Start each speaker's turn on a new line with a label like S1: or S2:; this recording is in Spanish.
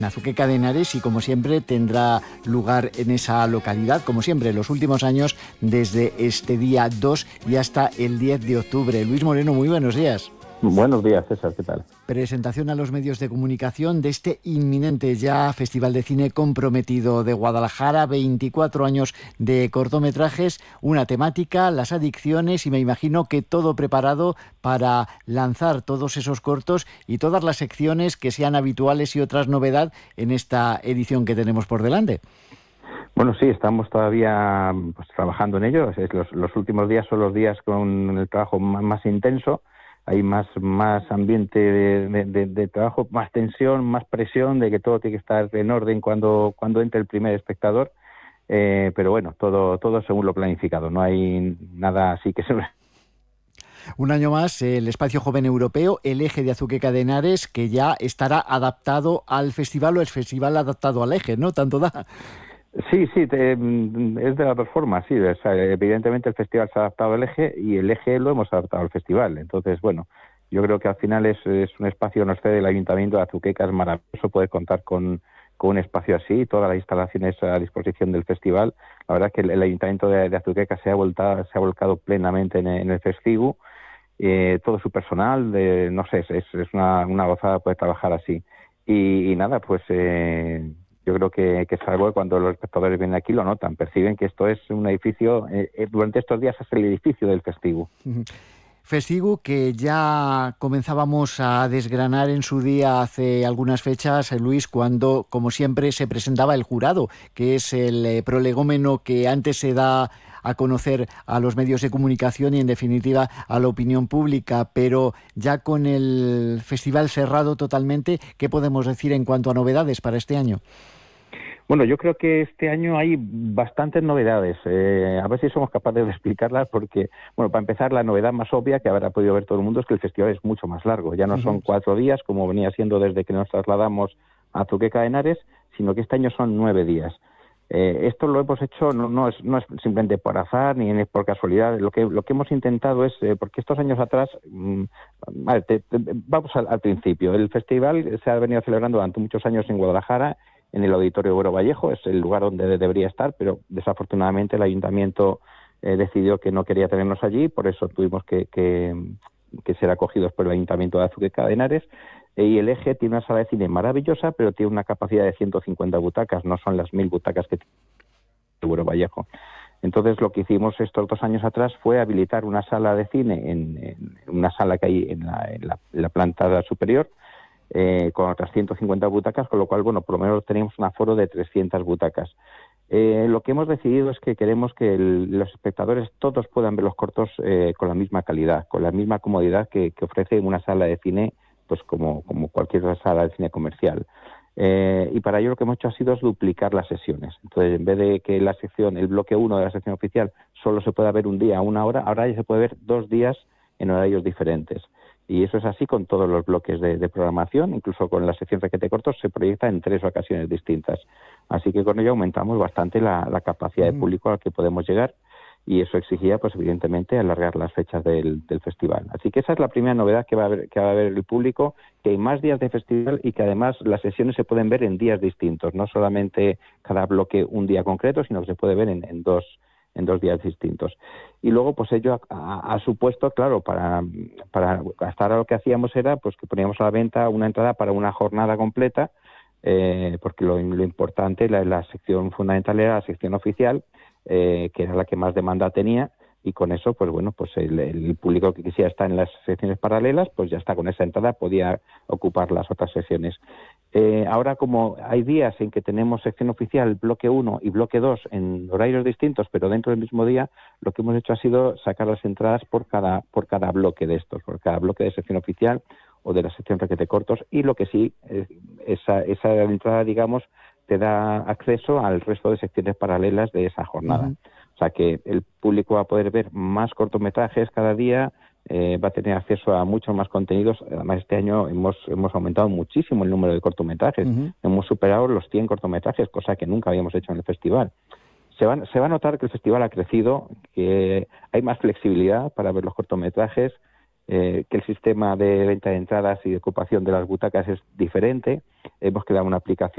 S1: Azuqueca de Henares, y como siempre tendrá lugar en esa localidad, como siempre en los últimos años, desde este día 2 y hasta el 10 de octubre. Luis Moreno, muy buenos días.
S2: Buenos días, César, ¿qué tal?
S1: Presentación a los medios de comunicación de este inminente ya Festival de Cine Comprometido de Guadalajara, 24 años de cortometrajes, una temática, las adicciones, y me imagino que todo preparado para lanzar todos esos cortos y todas las secciones que sean habituales y otras novedad en esta edición que tenemos por delante.
S2: Bueno, sí, estamos todavía trabajando en ello. Los últimos días son los días con el trabajo más intenso. Hay más ambiente de trabajo, más tensión, más presión de que todo tiene que estar en orden cuando entre el primer espectador. Pero bueno, todo según lo planificado. No hay nada así que se...
S1: Un año más, el Espacio Joven Europeo, el eje de Azuqueca de Henares, que ya estará adaptado al festival, o el festival adaptado al eje, ¿no? Tanto da.
S2: Sí, es de las dos formas, sí. O sea, evidentemente el festival se ha adaptado al eje y el eje lo hemos adaptado al festival. Entonces, bueno, yo creo que al final es un espacio que nos cede el Ayuntamiento de Azuqueca. Es maravilloso poder contar con un espacio así, todas las instalaciones a disposición del festival. La verdad es que el Ayuntamiento de Azuqueca se ha volcado plenamente en el Festigu. Todo su personal, no sé, es una gozada poder trabajar así. Y nada, pues... yo creo que es algo que cuando los espectadores vienen aquí lo notan, perciben que esto es un edificio, durante estos días es el edificio del Festigu.
S1: Festigu que ya comenzábamos a desgranar en su día hace algunas fechas, Luis, cuando, como siempre, se presentaba el jurado, que es el prolegómeno que antes se da a conocer a los medios de comunicación y, en definitiva, a la opinión pública. Pero ya con el festival cerrado totalmente, ¿qué podemos decir en cuanto a novedades para este año?
S2: Bueno, yo creo que este año hay bastantes novedades. A ver si somos capaces de explicarlas porque, bueno, para empezar, la novedad más obvia que habrá podido ver todo el mundo es que el festival es mucho más largo. Ya no son 4 días, como venía siendo desde que nos trasladamos a Azuqueca de Henares, sino que este año son 9 días. Esto lo hemos hecho, no es simplemente por azar ni por casualidad. Lo que hemos intentado es, porque estos años atrás, vamos al principio. El festival se ha venido celebrando durante muchos años en Guadalajara, en el Auditorio Güero Vallejo, es el lugar donde debería estar, pero desafortunadamente el Ayuntamiento decidió que no quería tenernos allí, por eso tuvimos que ser acogidos por el Ayuntamiento de Azuqueca de Henares. Y el eje tiene una sala de cine maravillosa, pero tiene una capacidad de 150 butacas, no son las 1000 butacas que tiene el Güero Vallejo. Entonces lo que hicimos estos 2 años atrás fue habilitar una sala de cine en una sala que hay en la planta superior, con otras 150 butacas, con lo cual, bueno, por lo menos tenemos un aforo de 300 butacas. Lo que hemos decidido es que queremos que los espectadores todos puedan ver los cortos con la misma calidad, con la misma comodidad que ofrece una sala de cine, pues como cualquier otra sala de cine comercial. Y para ello lo que hemos hecho ha sido duplicar las sesiones. Entonces, en vez de que el bloque 1 de la sección oficial solo se pueda ver un día a 1 hora, ahora ya se puede ver 2 días en horarios diferentes. Y eso es así con todos los bloques de programación, incluso con la sección Requete Cortos se proyecta en 3 ocasiones distintas. Así que con ello aumentamos bastante la capacidad de público al que podemos llegar, y eso exigía, pues evidentemente, alargar las fechas del festival. Así que esa es la primera novedad que va a ver el público, que hay más días de festival y que además las sesiones se pueden ver en días distintos, no solamente cada bloque un día concreto, sino que se puede ver en dos días distintos. Y luego, pues ello ha supuesto, claro, para hasta ahora lo que hacíamos era pues que poníamos a la venta una entrada para una jornada completa, porque lo importante, la sección fundamental era la sección oficial, que era la que más demanda tenía, y con eso, pues bueno, pues el público que quisiera estar en las secciones paralelas, pues ya está, con esa entrada podía ocupar las otras sesiones. Ahora, como hay días en que tenemos sección oficial, bloque 1 y bloque 2 en horarios distintos, pero dentro del mismo día, lo que hemos hecho ha sido sacar las entradas por cada bloque de estos, por cada bloque de sección oficial o de la sección Requete Cortos, y lo que sí, esa entrada, digamos, te da acceso al resto de secciones paralelas de esa jornada. O sea que el público va a poder ver más cortometrajes cada día, va a tener acceso a muchos más contenidos. Además, este año hemos aumentado muchísimo el número de cortometrajes. Hemos superado los 100 cortometrajes, cosa que nunca habíamos hecho en el festival. Se va a notar que el festival ha crecido, que hay más flexibilidad para ver los cortometrajes, que el sistema de venta de entradas y de ocupación de las butacas es diferente. Hemos creado una aplicación